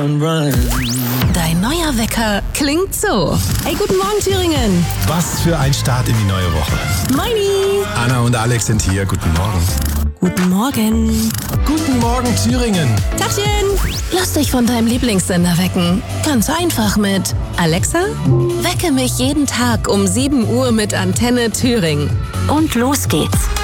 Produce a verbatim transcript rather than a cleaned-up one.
run, run. Dein neuer Wecker klingt so. Hey, guten Morgen, Thüringen. Was für ein Start in die neue Woche. Moini. Anna und Alex sind hier. Guten Morgen. Guten Morgen. Guten Morgen, Thüringen. Tachchen. Lass dich von deinem Lieblingssender wecken. Ganz einfach mit Alexa, wecke mich jeden Tag um sieben Uhr mit Antenne Thüringen. Und los geht's.